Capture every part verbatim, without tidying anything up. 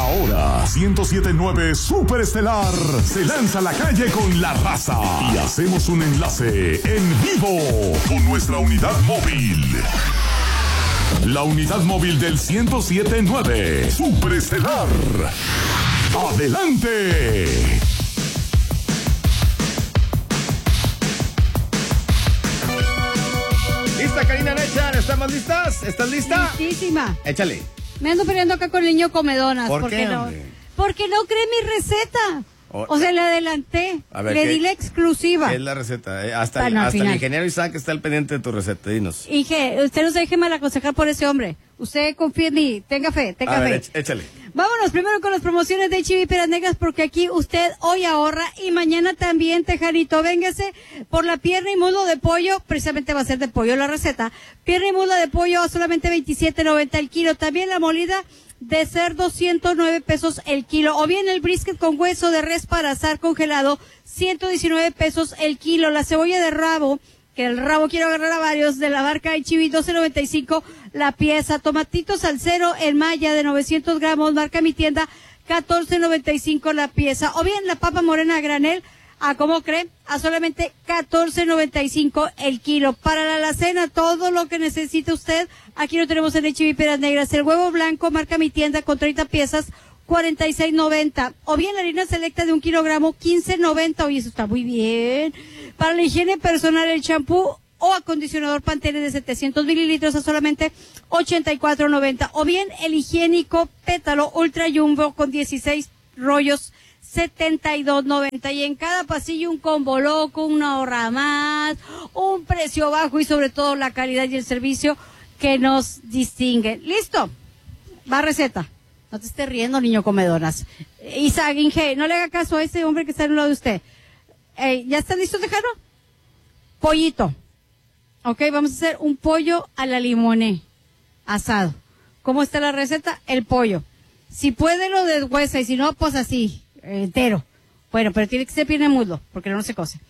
Ahora, ciento siete punto nueve Super Estelar se lanza a la calle con la raza y hacemos un enlace en vivo con nuestra unidad móvil. La unidad móvil del ciento siete punto nueve Super Estelar. ¡Adelante! ¿Lista, Karina Necha? ¿Estamos listas? ¿Estás lista? Listísima. Échale. Me ando peleando acá con el niño Comedonas. ¿Por porque qué, no, hombre? porque no cree mi receta. O, o sea, le adelanté. A ver, le ¿qué- di la exclusiva. ¿Qué es la receta? Eh, hasta Bueno, al hasta el final. ingeniero Isaac está al pendiente de tu receta. Dinos. Dije, usted no se deje mal aconsejar por ese hombre. Usted confía en mí. Tenga fe, tenga A fe. ver, éch- échale. Vámonos primero con las promociones de H I V Peras Negras, porque aquí usted hoy ahorra y mañana también, Tejanito. Véngase por la pierna y muslo de pollo, precisamente va a ser de pollo la receta. Pierna y muslo de pollo a solamente veintisiete noventa el kilo. También la molida de cerdo, ciento nueve pesos el kilo. O bien el brisket con hueso de res para asar congelado, ciento diecinueve pesos el kilo. La cebolla de rabo, que el rabo quiero agarrar a varios, de la marca H I V, doce noventa y cinco la pieza. Tomatitos al cero en malla de novecientos gramos, marca mi tienda, catorce noventa y cinco la pieza. O bien la papa morena a granel, a como creen, a solamente catorce noventa y cinco el kilo. Para la alacena, todo lo que necesite usted, aquí lo tenemos en H I V Peras Negras. El huevo blanco, marca mi tienda, con treinta piezas, cuarenta y seis noventa. O bien la harina selecta de un kilogramo, quince noventa. Oye, eso está muy bien. Para la higiene personal, el champú o acondicionador Pantene de setecientos mililitros a solamente ochenta y cuatro noventa. O bien el higiénico Pétalo Ultra Jumbo con dieciséis rollos, setenta y dos noventa. Y en cada pasillo un combo loco, una ahorra más, un precio bajo y sobre todo la calidad y el servicio que nos distingue. ¿Listo? Va receta. No te estés riendo, niño Comedonas. Isaac, Inge, no le haga caso a ese hombre que está al lado de usted. Ey, ¿ya está listo, Tejano? Pollito. Ok, vamos a hacer un pollo a la limoné asado. ¿Cómo está la receta? El pollo. Si puede lo deshuesa y si no, pues así, entero. Bueno, pero tiene que ser pierna de muslo, porque no se cose.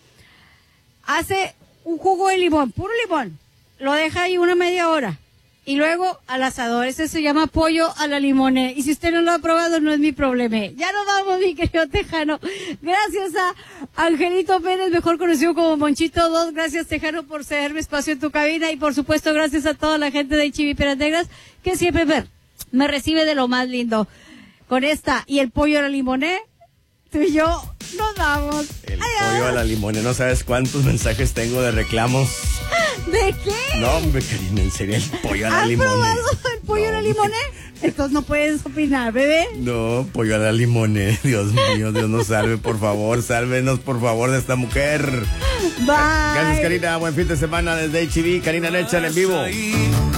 Hace un jugo de limón, puro limón. Lo deja ahí una media hora. Y luego al asador. Ese se llama pollo a la limoné. Y si usted no lo ha probado, no es mi problema. Ya nos vamos, mi querido Tejano. Gracias a Angelito Pérez, mejor conocido como Monchito dos. Gracias, Tejano, por cederme espacio en tu cabina. Y por supuesto, gracias a toda la gente de H I V Peras Negras, que siempre me, me recibe de lo más lindo. Con esta y el pollo a la limoné, tú y yo nos vamos. El Adiós. pollo a la limone. No sabes cuántos mensajes tengo de reclamos. ¿De qué? No, hombre, Karina, en serio, el pollo a la ¿Has limone. probado el pollo a la limone? Entonces no puedes opinar, bebé. No, pollo a la limone. Dios mío, Dios nos salve, por favor. Sálvenos, por favor, de esta mujer. Bye. Gracias, Karina. Buen fin de semana desde H I V. Karina Necha en vivo.